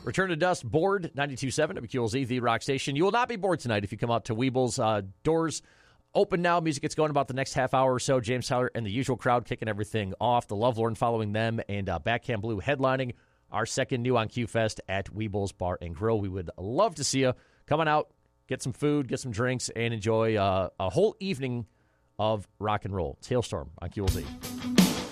Return to Dust, bored, 92.7 WQLZ, the rock station. You will not be bored tonight if you come out to Weebles. Doors open now. Music gets going about the next half hour or so. James Tyler and the usual crowd kicking everything off. The Lovelorn following them, and Backhand Blue headlining our second New on Q Fest at Weebles Bar and Grill. We would love to see you. Come on out, get some food, get some drinks, and enjoy a whole evening of rock and roll. It's Hailstorm on QLZ.